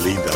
Linda.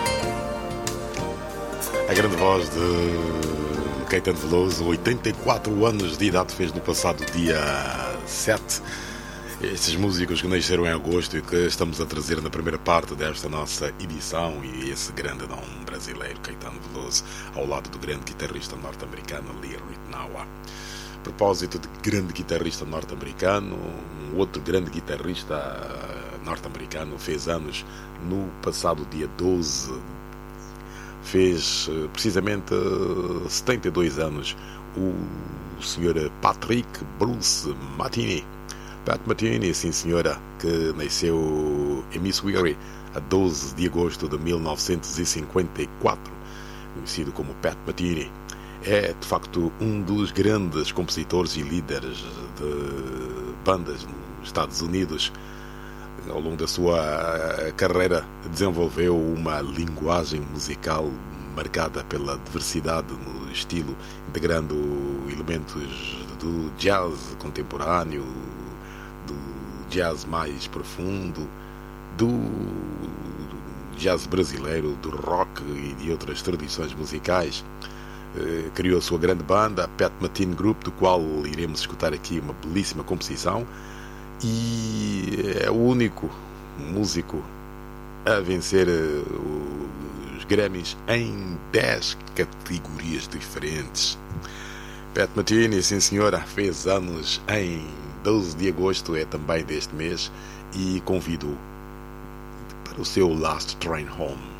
A grande voz de Caetano Veloso, 84 anos de idade, fez no passado dia 7. Estes músicos que nasceram em agosto e que estamos a trazer na primeira parte desta nossa edição, e esse grande nome brasileiro, Caetano Veloso, ao lado do grande guitarrista norte-americano Lee Ritenour. A propósito de grande guitarrista norte-americano, um outro grande guitarrista norte-americano fez anos no passado dia 12. Fez precisamente 72 anos o Sr. Patrick Bruce Metheny. Pat Metheny, sim senhora, que nasceu em Missouri a 12 de agosto de 1954, conhecido como Pat Metheny. É, de facto, um dos grandes compositores e líderes de bandas nos Estados Unidos. Ao longo da sua carreira, desenvolveu uma linguagem musical marcada pela diversidade no estilo, integrando elementos do jazz contemporâneo, do jazz mais profundo, do jazz brasileiro, do rock e de outras tradições musicais. Criou a sua grande banda, Pat Metheny Group, do qual iremos escutar aqui uma belíssima composição, e é o único músico a vencer os Grammys em 10 categorias diferentes. Pat Metheny, sim senhora, fez anos em 12 de agosto, é também deste mês, e convido para o seu Last Train Home.